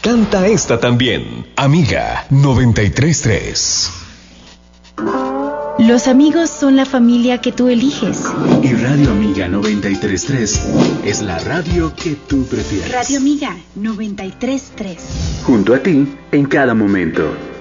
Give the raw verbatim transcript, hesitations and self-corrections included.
Canta esta también. Amiga noventa y tres punto tres. Los amigos son la familia que tú eliges. Y Radio Amiga noventa y tres punto tres es la radio que tú prefieres. Radio Amiga noventa y tres punto tres. Junto a ti en cada momento.